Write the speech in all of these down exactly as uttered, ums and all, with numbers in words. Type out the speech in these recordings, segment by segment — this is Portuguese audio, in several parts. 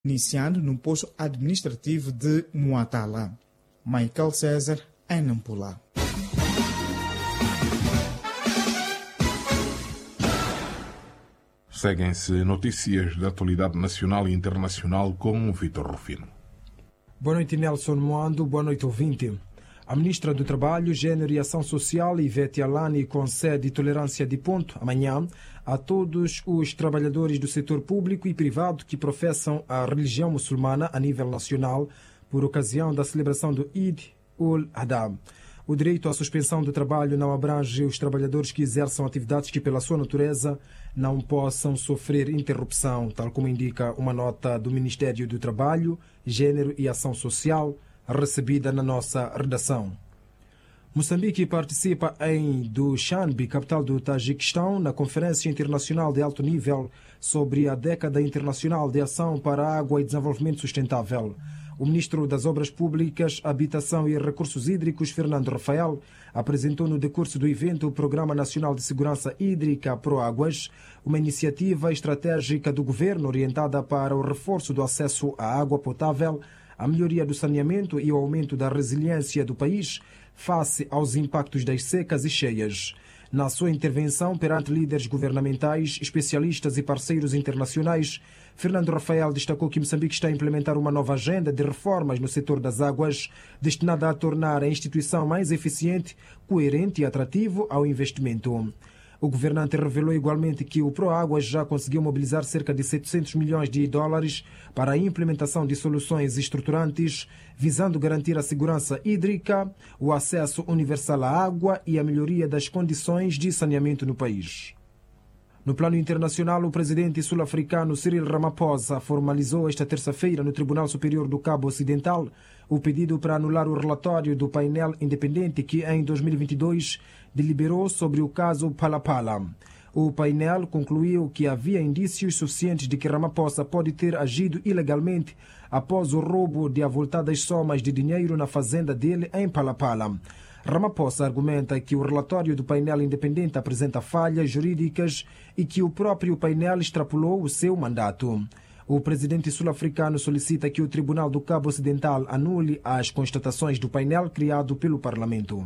iniciando no posto administrativo de Moatala. Michael César, em Nampula. Seguem-se notícias da atualidade nacional e internacional com o Vitor Rufino. Boa noite, Nelson Moando. Boa noite, ouvinte. A ministra do Trabalho, Gênero e Ação Social, Ivete Alani, concede tolerância de ponto amanhã a todos os trabalhadores do setor público e privado que professam a religião muçulmana a nível nacional por ocasião da celebração do Eid ul-Adha. O direito à suspensão do trabalho não abrange os trabalhadores que exerçam atividades que, pela sua natureza, não possam sofrer interrupção, tal como indica uma nota do Ministério do Trabalho, Gênero e Ação Social, recebida na nossa redação. Moçambique participa em Dushanbe, capital do Tajiquistão, na Conferência Internacional de Alto Nível sobre a Década Internacional de Ação para a Água e Desenvolvimento Sustentável. O ministro das Obras Públicas, Habitação e Recursos Hídricos, Fernando Rafael, apresentou no decurso do evento o Programa Nacional de Segurança Hídrica Proáguas, uma iniciativa estratégica do governo orientada para o reforço do acesso à água potável, a melhoria do saneamento e o aumento da resiliência do país face aos impactos das secas e cheias. Na sua intervenção perante líderes governamentais, especialistas e parceiros internacionais, Fernando Rafael destacou que Moçambique está a implementar uma nova agenda de reformas no setor das águas, destinada a tornar a instituição mais eficiente, coerente e atrativo ao investimento. O governante revelou igualmente que o Proáguas já conseguiu mobilizar cerca de setecentos milhões de dólares para a implementação de soluções estruturantes, visando garantir a segurança hídrica, o acesso universal à água e a melhoria das condições de saneamento no país. No plano internacional, o presidente sul-africano Cyril Ramaphosa formalizou esta terça-feira no Tribunal Superior do Cabo Ocidental o pedido para anular o relatório do painel independente que, em dois mil e vinte e dois, deliberou sobre o caso Palapala. O painel concluiu que havia indícios suficientes de que Ramaphosa pode ter agido ilegalmente após o roubo de avultadas somas de dinheiro na fazenda dele em Palapala. Ramaphosa argumenta que o relatório do painel independente apresenta falhas jurídicas e que o próprio painel extrapolou o seu mandato. O presidente sul-africano solicita que o Tribunal do Cabo Ocidental anule as constatações do painel criado pelo Parlamento.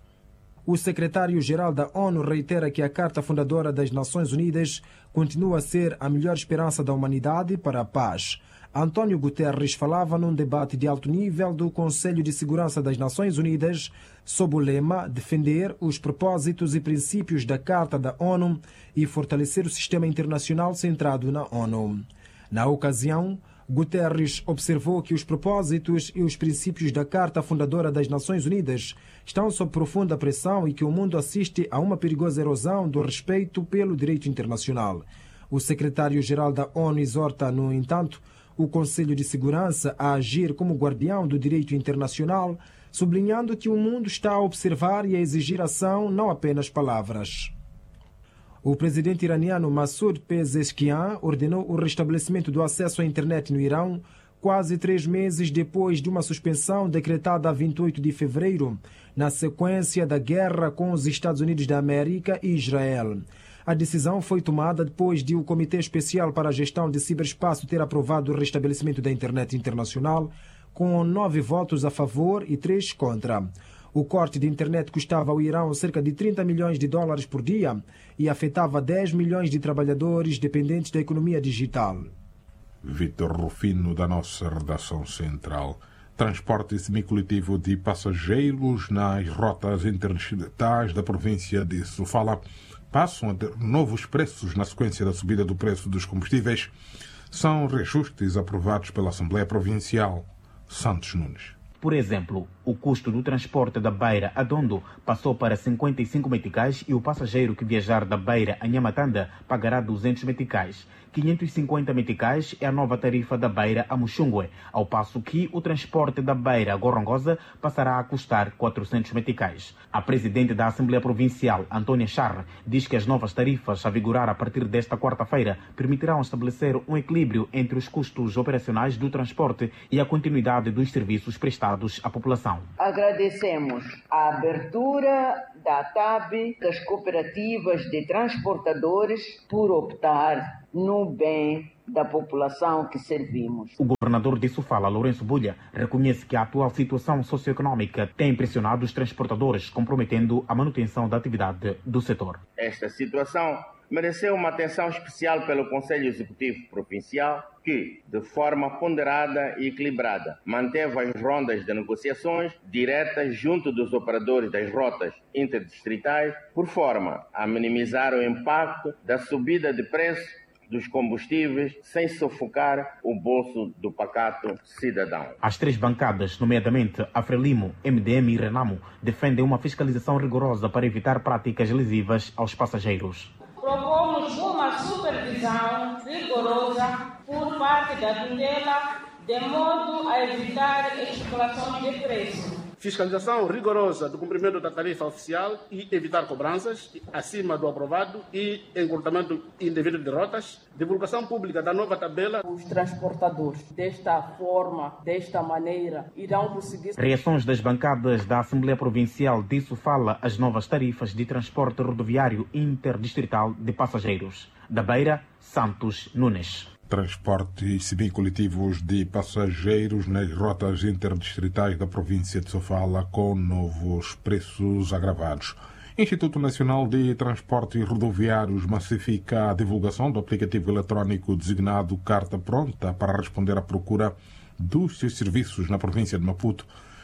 O secretário-geral da ONU reitera que a Carta Fundadora das Nações Unidas continua a ser a melhor esperança da humanidade para a paz. António Guterres falava num debate de alto nível do Conselho de Segurança das Nações Unidas sob o lema defender os propósitos e princípios da Carta da ONU e fortalecer o sistema internacional centrado na ONU. Na ocasião, Guterres observou que os propósitos e os princípios da Carta Fundadora das Nações Unidas estão sob profunda pressão e que o mundo assiste a uma perigosa erosão do respeito pelo direito internacional. O secretário-geral da ONU exorta, no entanto, o Conselho de Segurança a agir como guardião do direito internacional, sublinhando que o mundo está a observar e a exigir ação, não apenas palavras. O presidente iraniano Massoud Pezeshkian ordenou o restabelecimento do acesso à internet no Irão, quase três meses depois de uma suspensão decretada a vinte e oito de fevereiro, na sequência da guerra com os Estados Unidos da América e Israel. A decisão foi tomada depois de o Comitê Especial para a Gestão de Ciberespaço ter aprovado o restabelecimento da internet internacional, com nove votos a favor e três contra. O corte de internet custava ao Irão cerca de trinta milhões de dólares por dia e afetava dez milhões de trabalhadores dependentes da economia digital. Vitor Rufino, da nossa redação central. Transporte semicoletivo de passageiros nas rotas interdistritais da província de Sofala passam a ter novos preços na sequência da subida do preço dos combustíveis. São reajustes aprovados pela Assembleia Provincial. Santos Nunes. Por exemplo, o custo do transporte da Beira a Dondo passou para cinquenta e cinco meticais e o passageiro que viajar da Beira a Nhamatanda pagará duzentos meticais. quinhentos e cinquenta meticais é a nova tarifa da Beira a Muxungue, ao passo que o transporte da Beira a Gorongosa passará a custar quatrocentos meticais. A presidente da Assembleia Provincial, Antônia Charre, diz que as novas tarifas a vigorar a partir desta quarta-feira permitirão estabelecer um equilíbrio entre os custos operacionais do transporte e a continuidade dos serviços prestados à população. Agradecemos a abertura da T A B, das cooperativas de transportadores, por optar no bem da população que servimos. O governador de Sofala, Lourenço Bulha, reconhece que a atual situação socioeconômica tem pressionado os transportadores, comprometendo a manutenção da atividade do setor. Esta situação mereceu uma atenção especial pelo Conselho Executivo Provincial, que, de forma ponderada e equilibrada, manteve as rondas de negociações diretas junto dos operadores das rotas interdistritais, por forma a minimizar o impacto da subida de preço dos combustíveis, sem sufocar o bolso do pacato cidadão. As três bancadas, nomeadamente a Frelimo, M D M e Renamo, defendem uma fiscalização rigorosa para evitar práticas lesivas aos passageiros. Propomos uma supervisão rigorosa por parte da tutela, de modo a evitar especulações de preço. Fiscalização rigorosa do cumprimento da tarifa oficial e evitar cobranças acima do aprovado e encurtamento indevido de rotas. Divulgação pública da nova tabela. Os transportadores, desta forma, desta maneira, irão conseguir... Reações das bancadas da Assembleia Provincial de Sofala às novas tarifas de transporte rodoviário interdistrital de passageiros. Da Beira, Santos Nunes. Transportes semi-coletivos de passageiros nas rotas interdistritais da província de Sofala com novos preços agravados. Instituto Nacional de Transportes Rodoviários massifica a divulgação do aplicativo eletrónico designado Carta Pronta para responder à procura dos seus serviços na província de Maputo.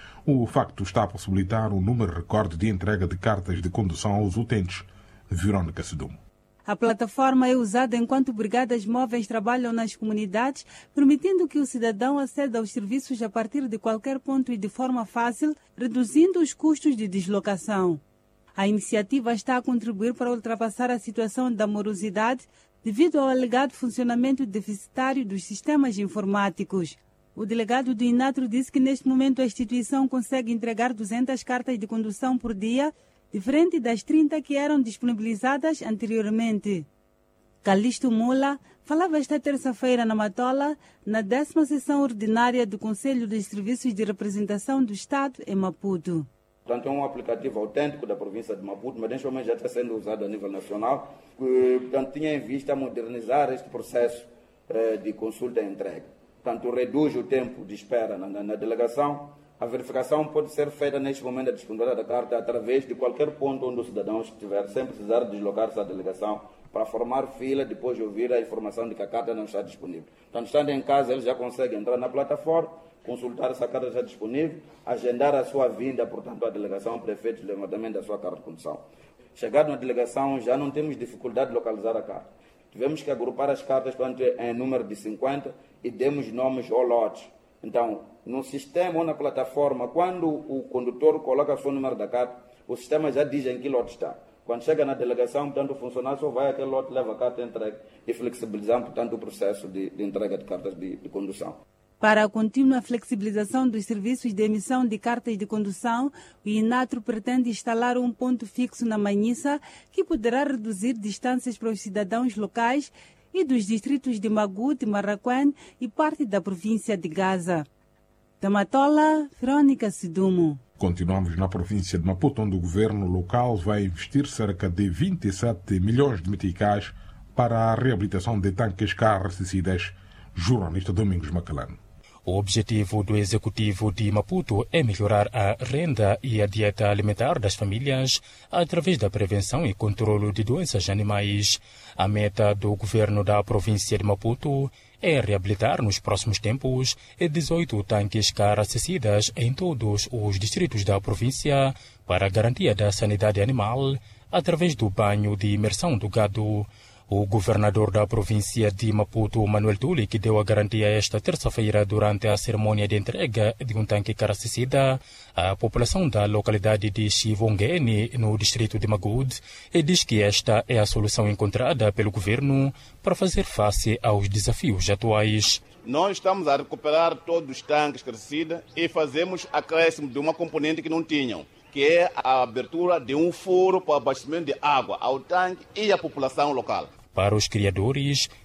O facto está a possibilitar um número recorde de entrega de cartas de condução aos utentes. Verônica Sedumo. A plataforma é usada enquanto brigadas móveis trabalham nas comunidades, permitindo que o cidadão aceda aos serviços a partir de qualquer ponto e de forma fácil, reduzindo os custos de deslocação. A iniciativa está a contribuir para ultrapassar a situação da morosidade devido ao alegado funcionamento deficitário dos sistemas informáticos. O delegado do Inatro disse que neste momento a instituição consegue entregar duzentas cartas de condução por dia, diferente das trinta que eram disponibilizadas anteriormente. Calixto Mula falava esta terça-feira na Matola, na décima sessão ordinária do Conselho de Serviços de Representação do Estado em Maputo. Portanto, é um aplicativo autêntico da província de Maputo, mas neste momento já está sendo usado a nível nacional. Portanto, tinha em vista modernizar este processo eh, de consulta e entrega. Portanto, reduz o tempo de espera na, na, na delegação. A verificação pode ser feita neste momento da disponibilidade da carta através de qualquer ponto onde o cidadão estiver, sem precisar deslocar-se à delegação para formar fila depois de ouvir a informação de que a carta não está disponível. Portanto, estando em casa, ele já consegue entrar na plataforma, consultar se a carta está disponível, agendar a sua vinda, portanto, à delegação, prefeito, de levantamento da sua carta de condução. Chegado na delegação, já não temos dificuldade de localizar a carta. Tivemos que agrupar as cartas, portanto, em número de cinquenta e demos nomes ao lote. Então, no sistema ou na plataforma, quando o condutor coloca o seu número da carta, o sistema já diz em que lote está. Quando chega na delegação, portanto, o funcionário só vai àquele lote, leva a carta entregue e flexibilizamos, portanto, o processo de, de entrega de cartas de, de condução. Para a contínua flexibilização dos serviços de emissão de cartas de condução, o Inatro pretende instalar um ponto fixo na Manhissa que poderá reduzir distâncias para os cidadãos locais e dos distritos de Magude, Marraquém e parte da província de Gaza. Da Matola, Verônica Sedumo. Continuamos na província de Maputo, onde o governo local vai investir cerca de vinte e sete milhões de meticais para a reabilitação de tanques carracicidas. Jornalista Domingos Macalano. O objetivo do Executivo de Maputo é melhorar a renda e a dieta alimentar das famílias através da prevenção e controle de doenças animais. A meta do governo da província de Maputo é reabilitar nos próximos tempos dezoito tanques carracicidas em todos os distritos da província para a garantia da sanidade animal através do banho de imersão do gado. O governador da província de Maputo, Manuel Tuli, que deu a garantia esta terça-feira durante a cerimônia de entrega de um tanque carracicida à população da localidade de Chivongene, no distrito de Magude, e diz que esta é a solução encontrada pelo governo para fazer face aos desafios atuais. Nós estamos a recuperar todos os tanques carracicidas e fazemos acréscimo de uma componente que não tinham, que é a abertura de um furo para o abastecimento de água ao tanque e à população local. Para os criadores,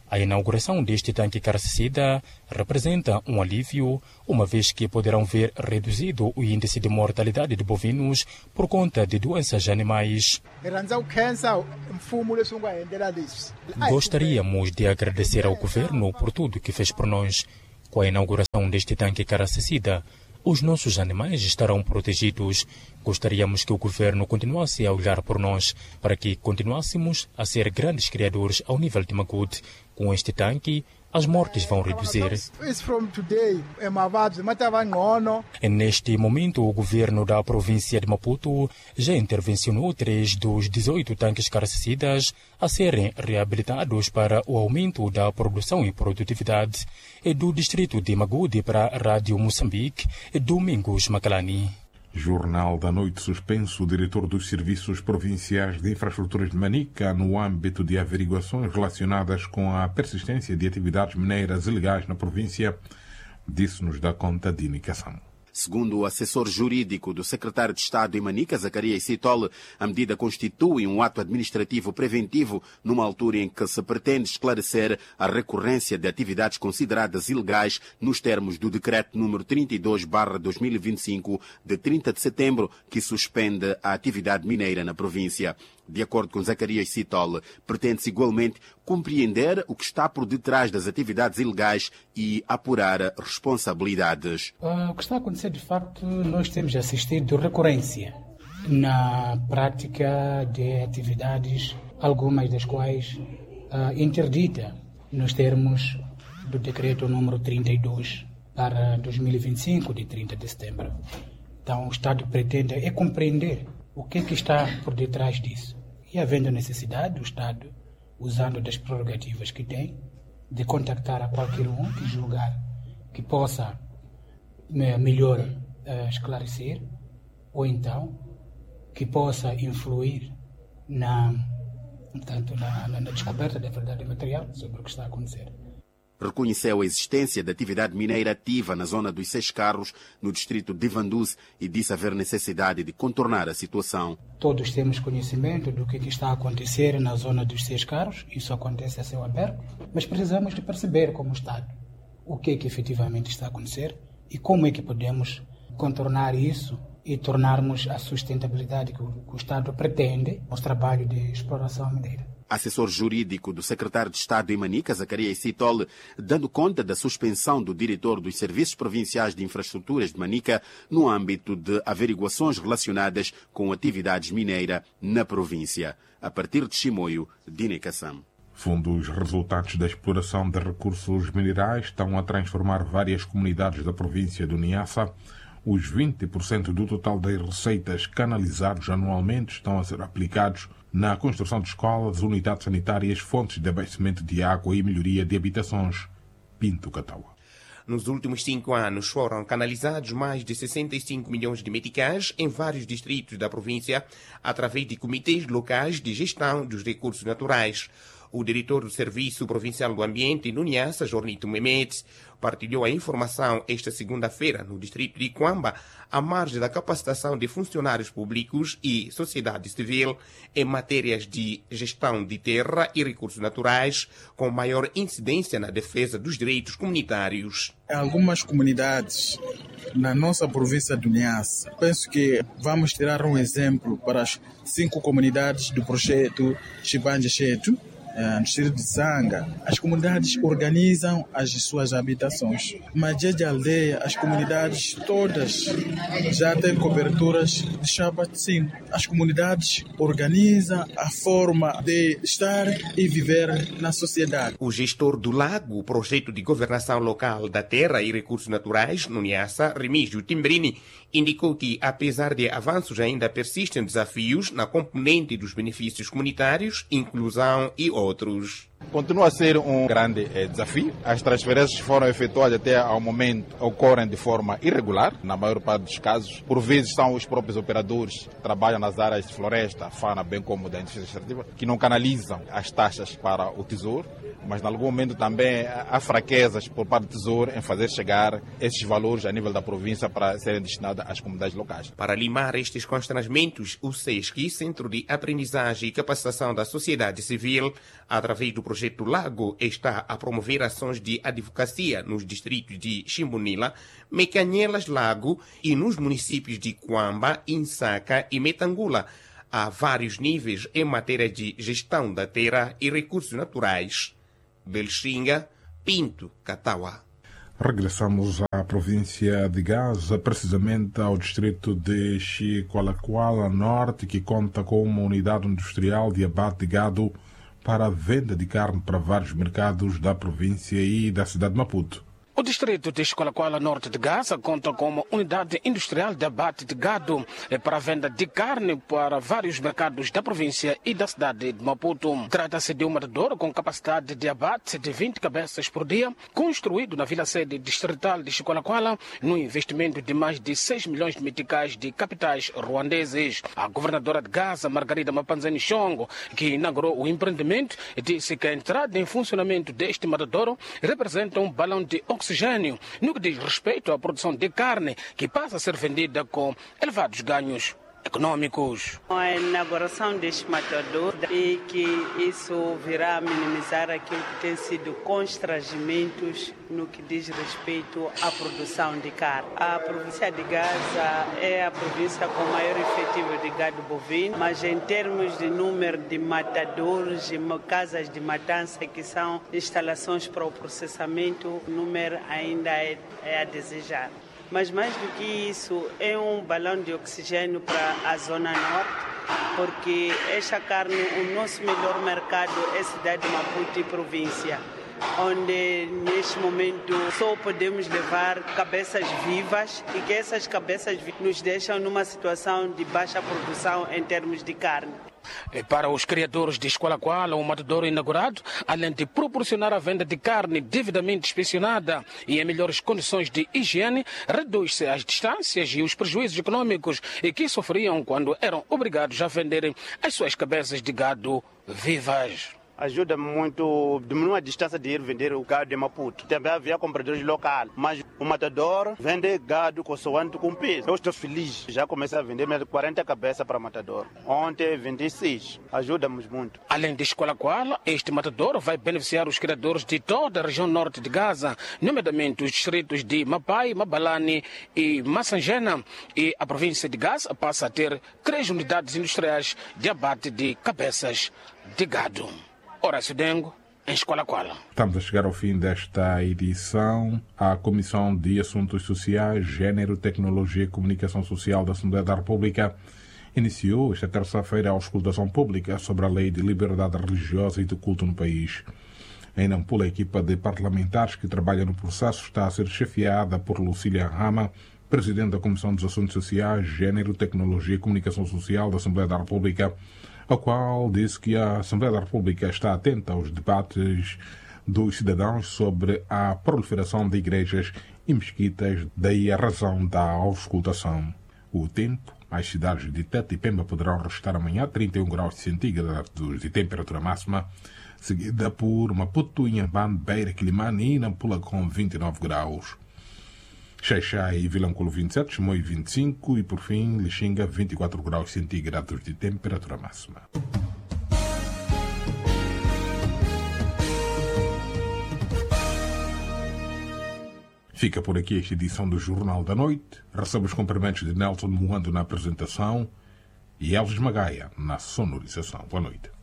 A inauguração deste tanque carcicida representa um alívio, uma vez que poderão ver reduzido o índice de mortalidade de bovinos por conta de doenças animais. Gostaríamos de agradecer ao governo por tudo que fez por nós. Com a inauguração deste tanque carcicida, os nossos animais estarão protegidos. Gostaríamos que o governo continuasse a olhar por nós para que continuássemos a ser grandes criadores ao nível de Maputo. Com este tanque, as mortes vão reduzir. Neste momento, o governo da província de Maputo já intervencionou três dos dezoito tanques carcicidas a serem reabilitados para o aumento da produção e produtividade. Do distrito de Magude para a Rádio Moçambique, Domingos Macalani. Jornal da Noite suspenso. O diretor dos Serviços Provinciais de Infraestruturas de Manica, no âmbito de averiguações relacionadas com a persistência de atividades mineiras ilegais na província, disse-nos da conta de indicação. Segundo o assessor jurídico do secretário de Estado em Manica, Zacarias Sitole, a medida constitui um ato administrativo preventivo numa altura em que se pretende esclarecer a recorrência de atividades consideradas ilegais nos termos do decreto número trinta e dois barra dois mil e vinte e cinco de trinta de setembro, que suspende a atividade mineira na província. De acordo com Zacarias Sitole, pretende-se igualmente compreender o que está por detrás das atividades ilegais e apurar responsabilidades. Uh, o que está a acontecer, de facto, nós temos assistido recorrência na prática de atividades, algumas das quais uh, interdita nos termos do decreto número trinta e dois para dois mil e vinte e cinco, de trinta de setembro. Então, o Estado pretende é compreender o que, é que está por detrás disso. E havendo necessidade, o Estado, usando das prerrogativas que tem, de contactar a qualquer um que julgar que possa melhor uh, esclarecer, ou então que possa influir na, portanto, na, na, na descoberta da verdade material sobre o que está a acontecer. Reconheceu a existência da atividade mineira ativa na zona dos Seis Carros, no distrito de Vanduz, e disse haver necessidade de contornar a situação. Todos temos conhecimento do que está a acontecer na zona dos Seis Carros, isso acontece a céu aberto, mas precisamos de perceber como Estado o que é que efetivamente está a acontecer e como é que podemos contornar isso e tornarmos a sustentabilidade que o, que o Estado pretende no trabalho de exploração mineira. Assessor jurídico do secretário de Estado em Manica, Zacarias Sitole, dando conta da suspensão do diretor dos Serviços Provinciais de Infraestruturas de Manica no âmbito de averiguações relacionadas com atividades mineiras na província. A partir de Chimoio, Dine Kassam. Fundo os resultados da exploração de recursos minerais estão a transformar várias comunidades da província do Niassa. Os vinte por cento do total das receitas canalizados anualmente estão a ser aplicados na construção de escolas, unidades sanitárias, fontes de abastecimento de água e melhoria de habitações. Pinto Cataua. Nos últimos cinco anos foram canalizados mais de sessenta e cinco milhões de meticais em vários distritos da província, através de comitês locais de gestão dos recursos naturais. O diretor do Serviço Provincial do Ambiente, no Niassa, Jornito Mehmet, partilhou a informação esta segunda-feira no distrito de Quamba, à margem da capacitação de funcionários públicos e sociedade civil em matérias de gestão de terra e recursos naturais, com maior incidência na defesa dos direitos comunitários. Algumas comunidades na nossa província do Niassa, penso que vamos tirar um exemplo para as cinco comunidades do projeto Chibanje Chetu, no distrito de Zanga. As comunidades organizam as suas habitações, mas desde a aldeia as comunidades todas já têm coberturas de chapa cinco. As comunidades organizam a forma de estar e viver na sociedade. O gestor do Lago, projeto de governação local da terra e recursos naturais, no Niassa, Remígio Timbrini, indicou que, apesar de avanços, ainda persistem desafios na componente dos benefícios comunitários, inclusão e outros. Continua a ser um grande eh, desafio. As transferências que foram efetuadas até ao momento ocorrem de forma irregular, na maior parte dos casos. Por vezes são os próprios operadores que trabalham nas áreas de floresta, fauna, bem como da indústria extrativa, que não canalizam as taxas para o tesouro, mas em algum momento também há fraquezas por parte do tesouro em fazer chegar esses valores a nível da província para serem destinados às comunidades locais. Para limar estes constrangimentos, o SESC, Centro de Aprendizagem e Capacitação da Sociedade Civil, através do projeto Lago está a promover ações de advocacia nos distritos de Chimbunila, Mecanhelas Lago e nos municípios de Quamba, Insaca e Metangula, a vários níveis em matéria de gestão da terra e recursos naturais. Belxinga, Pinto, Cataua. Regressamos à província de Gaza, precisamente ao distrito de Chiqualaquala Norte, que conta com uma unidade industrial de abate de gado para a venda de carne para vários mercados da província e da cidade de Maputo. O distrito de Chiqualaquala Norte de Gaza conta com uma unidade industrial de abate de gado para a venda de carne para vários mercados da província e da cidade de Maputo. Trata-se de um matadouro com capacidade de abate de vinte cabeças por dia, construído na vila-sede distrital de Chiqualaquala, no investimento de mais de seis milhões de meticais de capitais ruandeses. A governadora de Gaza, Margarida Mapanzani Chongo, que inaugurou o empreendimento, disse que a entrada em funcionamento deste matadouro representa um balão de oxigênio oxigênio no que diz respeito à produção de carne, que passa a ser vendida com elevados ganhos econômicos. A inauguração deste matador e que isso virá a minimizar aquilo que tem sido constrangimentos no que diz respeito à produção de carne. A província de Gaza é a província com maior efetivo de gado bovino, mas em termos de número de matadores e casas de matança, que são instalações para o processamento, o número ainda é, é a desejar. Mas mais do que isso, é um balão de oxigênio para a Zona Norte, porque esta carne, o nosso melhor mercado é a cidade de Maputo e província, onde neste momento só podemos levar cabeças vivas e que essas cabeças nos deixam numa situação de baixa produção em termos de carne. Para os criadores de Chiqualaquala, o matadouro inaugurado, além de proporcionar a venda de carne devidamente inspecionada e em melhores condições de higiene, reduz-se as distâncias e os prejuízos econômicos que sofriam quando eram obrigados a venderem as suas cabeças de gado vivas. Ajuda muito, diminui a distância de ir vender o gado de Maputo. Também havia compradores locais, mas o matador vende gado consoante com peso. Eu estou feliz, já comecei a vender quarenta cabeças para matador. Ontem vendi seis, ajuda-nos muito. Além de Chiqualaquala, este matador vai beneficiar os criadores de toda a região norte de Gaza, nomeadamente os distritos de Mapai, Mabalane e Massangena. E a província de Gaza passa a ter três unidades industriais de abate de cabeças de gado. Horácio Dengo, em Chiqualaquala. Estamos a chegar ao fim desta edição. A Comissão de Assuntos Sociais, Gênero, Tecnologia e Comunicação Social da Assembleia da República iniciou esta terça-feira a auscultação pública sobre a Lei de Liberdade Religiosa e de Culto no país. Em Nampula, a equipa de parlamentares que trabalha no processo está a ser chefiada por Lucília Rama, presidente da Comissão dos Assuntos Sociais, Gênero, Tecnologia e Comunicação Social da Assembleia da República, a qual disse que a Assembleia da República está atenta aos debates dos cidadãos sobre a proliferação de igrejas e mesquitas, daí a razão da auscultação. O tempo, as cidades de Tete e Pemba poderão registrar amanhã trinta e um graus centígrados de temperatura máxima, seguida por Maputo, Inhambane, Beira, Quilimane e Nampula com vinte e nove graus. Xaixai e Vilanculo vinte e sete, Chimoio vinte e cinco e, por fim, Lixinga vinte e quatro graus centígrados de temperatura máxima. Fica por aqui esta edição do Jornal da Noite. Recebe os cumprimentos de Nelson Moando na apresentação e Elvis Magaia na sonorização. Boa noite.